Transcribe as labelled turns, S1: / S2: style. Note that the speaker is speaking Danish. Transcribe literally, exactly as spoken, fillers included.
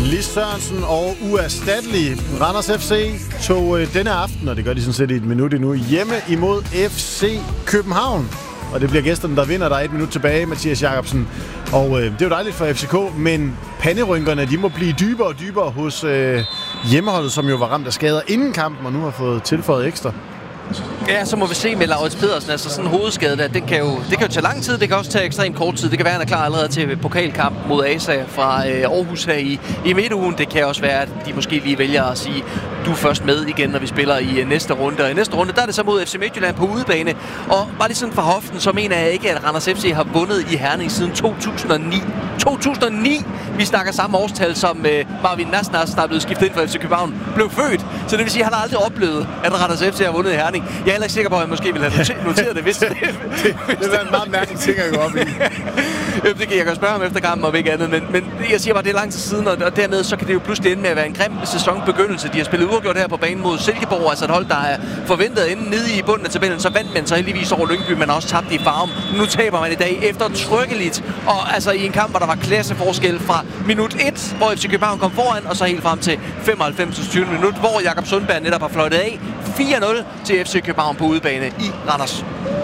S1: Lis Sørensen og uerstattelig Randers F C tog øh, denne aften, og det gør de sådan set i et minut endnu, hjemme imod F C København. Og det bliver gæsterne, der vinder. Der er et minut tilbage, Mathias Jacobsen. Og øh, det er jo dejligt for F C K, men panderynkerne, de må blive dybere og dybere hos øh, hjemmeholdet, som jo var ramt af skader inden kampen, og nu har fået tilføjet ekstra.
S2: Ja, så må vi se med Laurits Pedersen. Altså sådan en hovedskade der, det kan, jo, det kan jo tage lang tid, det kan også tage ekstremt kort tid. Det kan være, at han er klar allerede til pokalkamp mod A S A fra øh, Aarhus her i, i midtugen. Det kan også være, at de måske lige vælger at sige, du er først med igen, når vi spiller i øh, næste runde. Og i næste runde, der er det så mod F C Midtjylland på udebane. Og bare lige sådan fra hoften, så mener jeg ikke, at Randers F C har vundet i Herning siden to tusind og ni. to tusind og ni! Vi snakker samme årstal, som øh, Marvin Nasnas, der er blevet skiftet ind for F C København, blev født. Så det vil sige, at han har aldrig oplevet, at Randers F C har vundet i Herning. Jeg er heller ikke sikker på, at jeg måske ville have noteret, noteret det, hvis det...
S1: det det var en meget mærkelig ting at gå op i.
S2: Jamen, det kan jeg godt spørge om efter kampen, om ikke andet. Men, men jeg siger bare, det er lang tid siden, og, og dermed så kan det jo pludselig ende med at være en grim sæsonbegyndelse. De har spillet uafgjort her på banen mod Silkeborg, altså et hold, der er forventet at ende nede i bunden af tabellen. Så vandt man så heldigvis over Lyngby, men også tabt i Farum. Nu taber man i dag eftertrykkeligt, og altså i en kamp, hvor der var klasseforskel fra minut et, hvor F C København kom foran, og så helt frem til femoghalvfems tyve minut, hvor Jakob Sundberg netop har fløjtet af fire nul til F C København på udebane i Randers.